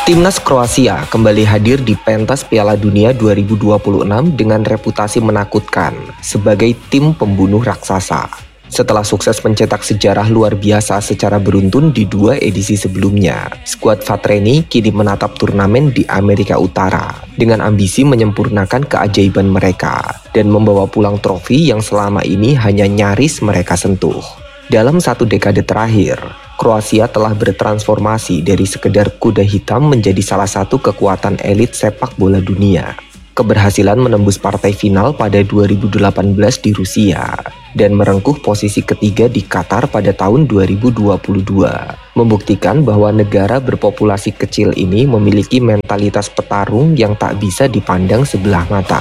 Timnas Kroasia kembali hadir di pentas Piala Dunia 2026 dengan reputasi menakutkan sebagai tim pembunuh raksasa. Setelah sukses mencetak sejarah luar biasa secara beruntun di 2 edisi sebelumnya, skuad Vatreni kini menatap turnamen di Amerika Utara dengan ambisi menyempurnakan keajaiban mereka dan membawa pulang trofi yang selama ini hanya nyaris mereka sentuh. Dalam 1 dekade terakhir, Kroasia telah bertransformasi dari sekedar kuda hitam menjadi salah satu kekuatan elit sepak bola dunia. Keberhasilan menembus partai final pada 2018 di Rusia dan merengkuh posisi ketiga di Qatar pada tahun 2022, membuktikan bahwa negara berpopulasi kecil ini memiliki mentalitas petarung yang tak bisa dipandang sebelah mata.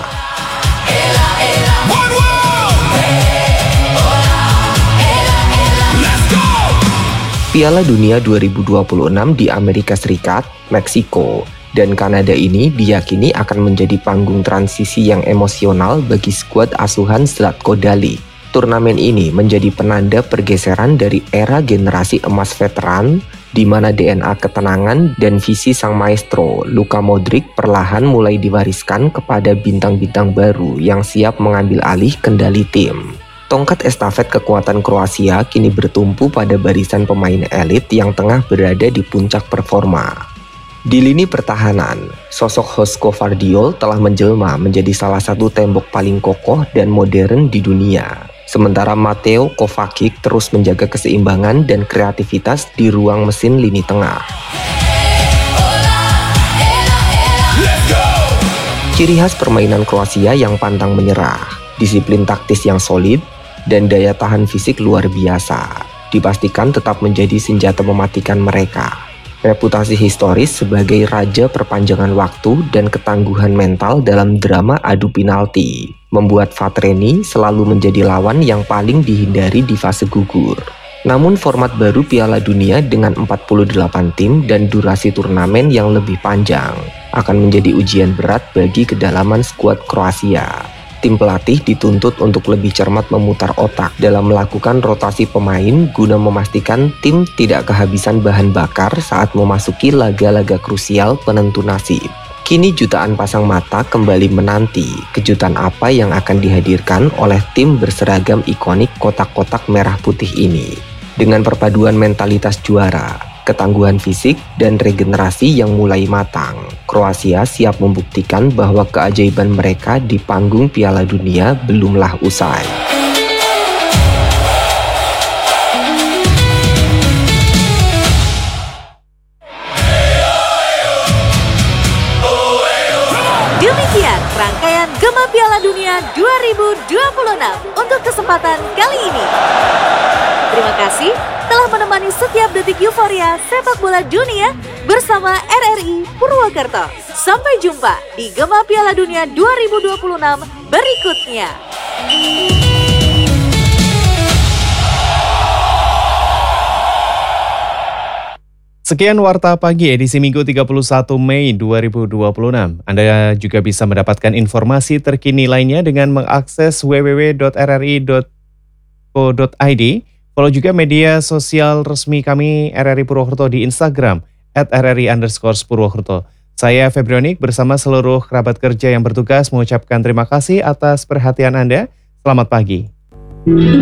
Piala Dunia 2026 di Amerika Serikat, Meksiko, dan Kanada ini diyakini akan menjadi panggung transisi yang emosional bagi skuad asuhan Zlatko Dalic. Turnamen ini menjadi penanda pergeseran dari era generasi emas veteran, di mana DNA ketenangan dan visi sang maestro Luka Modric perlahan mulai diwariskan kepada bintang-bintang baru yang siap mengambil alih kendali tim. Tongkat estafet kekuatan Kroasia kini bertumpu pada barisan pemain elit yang tengah berada di puncak performa. Di lini pertahanan, sosok Joško Gvardiol telah menjelma menjadi salah satu tembok paling kokoh dan modern di dunia. Sementara Mateo Kovacic terus menjaga keseimbangan dan kreativitas di ruang mesin lini tengah. Ciri khas permainan Kroasia yang pantang menyerah, disiplin taktis yang solid, dan daya tahan fisik luar biasa dipastikan tetap menjadi senjata mematikan mereka. Reputasi historis sebagai raja perpanjangan waktu dan ketangguhan mental dalam drama adu penalti membuat Vatreni selalu menjadi lawan yang paling dihindari di fase gugur. Namun format baru Piala Dunia dengan 48 tim dan durasi turnamen yang lebih panjang akan menjadi ujian berat bagi kedalaman skuad Kroasia. Tim pelatih dituntut untuk lebih cermat memutar otak dalam melakukan rotasi pemain guna memastikan tim tidak kehabisan bahan bakar saat memasuki laga-laga krusial penentu nasib. Kini jutaan pasang mata kembali menanti kejutan apa yang akan dihadirkan oleh tim berseragam ikonik kotak-kotak merah putih ini. Dengan perpaduan mentalitas juara, ketangguhan fisik, dan regenerasi yang mulai matang, Kroasia siap membuktikan bahwa keajaiban mereka di panggung Piala Dunia belumlah usai. Demikian rangkaian Gema Piala Dunia 2026 untuk kesempatan kali ini. Terima kasih telah menemani setiap detik euforia sepak bola dunia bersama RRI Purwokerto. Sampai jumpa di Gema Piala Dunia 2026 berikutnya. Sekian Warta Pagi edisi Minggu 31 Mei 2026. Anda juga bisa mendapatkan informasi terkini lainnya dengan mengakses www.rri.co.id. Follow juga media sosial resmi kami RRI Purwokerto di Instagram @rri_Purwokerto. Saya Febrionik bersama seluruh kerabat kerja yang bertugas mengucapkan terima kasih atas perhatian Anda. Selamat pagi.